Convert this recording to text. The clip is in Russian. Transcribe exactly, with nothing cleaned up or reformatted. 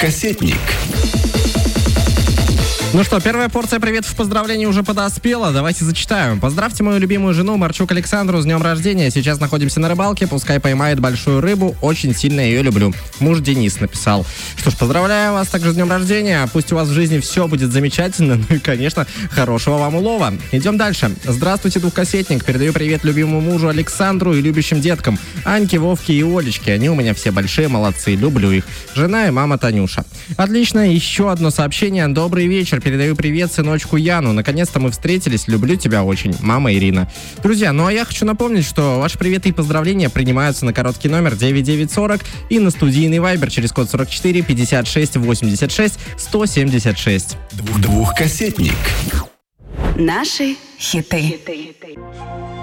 Двухкассетник. Ну что, первая порция приветов, поздравлений уже подоспела. Давайте зачитаем. Поздравьте мою любимую жену Марчук Александру с днем рождения. Сейчас находимся на рыбалке, пускай поймает большую рыбу. Очень сильно ее люблю. Муж Денис написал. Что ж, поздравляю вас также с днем рождения. Пусть у вас в жизни все будет замечательно. Ну и, конечно, хорошего вам улова. Идем дальше. Здравствуйте, двухкассетник. Передаю привет любимому мужу Александру и любящим деткам. Аньке, Вовке и Олечке. Они у меня все большие молодцы. Люблю их. Жена и мама Танюша. Отлично. Еще одно сообщение. Добрый вечер. Передаю привет сыночку Яну. Наконец-то мы встретились. Люблю тебя очень. Мама Ирина. Друзья, ну а я хочу напомнить, что ваши приветы и поздравления принимаются на короткий номер девять девять сорок и на студийный вайбер через код сорок четыре пятьдесят шесть восемьдесят шесть сто семьдесят шесть. Двухкассетник. Наши хиты.